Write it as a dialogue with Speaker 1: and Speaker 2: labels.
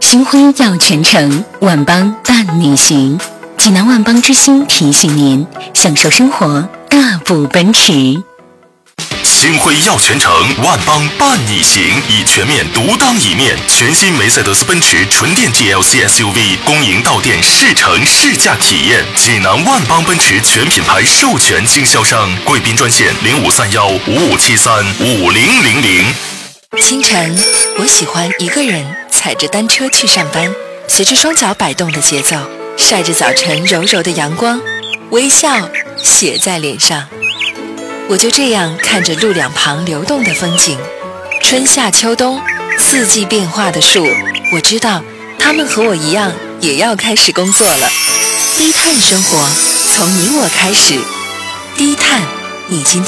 Speaker 1: 星辉耀全城，万邦伴你行。济南万邦之星提醒您，享受生活，大步奔驰。
Speaker 2: 星辉耀全城，万邦伴你行，以全面独当一面。全新梅赛德斯奔驰纯电 GLC SUV 公营到店试乘试驾体验。济南万邦奔驰全品牌授权经销商，贵宾专线053155735000。
Speaker 3: 清晨，我喜欢一个人踩着单车去上班，随着双脚摆动的节奏，晒着早晨柔柔的阳光，微笑写在脸上。我就这样看着路两旁流动的风景，春夏秋冬，四季变化的树，我知道他们和我一样也要开始工作了。低碳生活，从你我开始。低碳，你今天